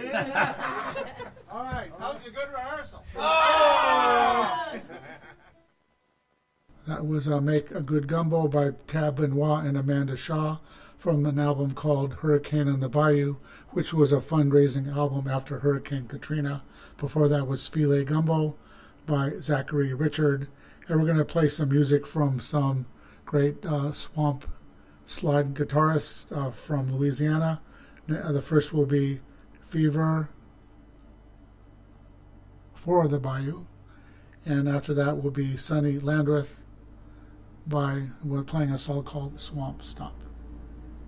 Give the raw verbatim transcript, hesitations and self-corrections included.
All right, that was a good rehearsal. Oh! That was uh, Make a Good Gumbo by Tab Benoit and Amanda Shaw from an album called Hurricane in the Bayou, which was a fundraising album after Hurricane Katrina. Before that was Filet Gumbo by Zachary Richard. And we're going to play some music from some great uh, swamp slide guitarists uh, from Louisiana. The first will be Fever for the Bayou. And after that will be Sonny Landreth by, we're playing a song called Swamp Stomp.